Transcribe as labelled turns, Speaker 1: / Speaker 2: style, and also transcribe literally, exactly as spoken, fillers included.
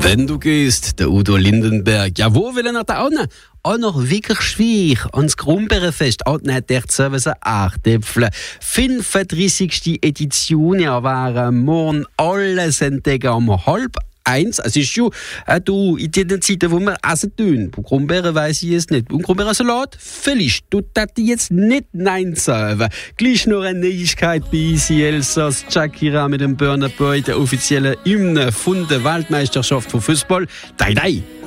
Speaker 1: Wenn du gehst, der Udo Lindenberg. Ja, wo will er noch da unten? Auch noch wirklich schwierig. Ans Grumbeerfest. Unten hat der Service acht Äpfel. fünfunddreißigste Edition. Ja, waren morgen alles entdecken um halb eins. Es ist schon äh, du, in den Zeiten, wo wir essen tun. Bei Grumbeeren weiss ich es nicht. Beim Grumbeerensalat, vielleicht tut das jetzt nicht Nein sagen. Gleich noch eine Neuigkeit bei Easy Elsass. Shakira mit dem Burner Boy, der offizielle Hymne von der Weltmeisterschaft von Fußball. Dai, dai.